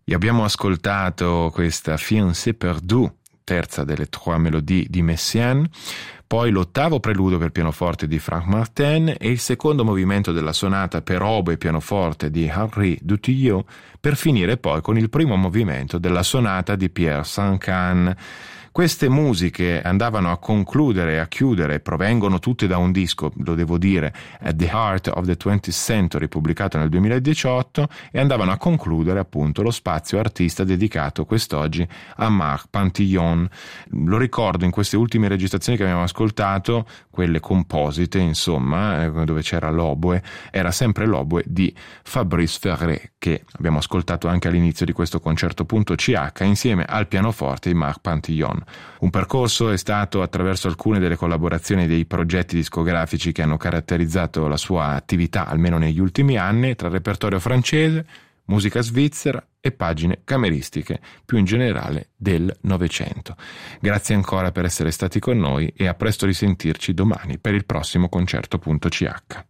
E abbiamo ascoltato questa Fiancée perdue, terza delle Trois Mélodies di Messiaen, poi l'ottavo preludio per pianoforte di Frank Martin e il secondo movimento della sonata per oboe e pianoforte di Henri Dutilleux, per finire poi con il primo movimento della sonata di Pierre Sancan. Queste musiche andavano a concludere e a chiudere, provengono tutte da un disco, lo devo dire, At the Heart of the 20th Century, pubblicato nel 2018, e andavano a concludere appunto lo spazio artista dedicato quest'oggi a Marc Pantillon. Lo ricordo, in queste ultime registrazioni che abbiamo ascoltato, quelle composite, insomma, dove c'era l'oboe, era sempre l'oboe di Fabrice Ferré, che abbiamo ascoltato anche all'inizio di questo concerto.ch insieme al pianoforte di Marc Pantillon. Un percorso è stato attraverso alcune delle collaborazioni dei progetti discografici che hanno caratterizzato la sua attività, almeno negli ultimi anni, tra repertorio francese, musica svizzera e pagine cameristiche, più in generale del Novecento. Grazie ancora per essere stati con noi e a presto risentirci domani per il prossimo concerto.ch.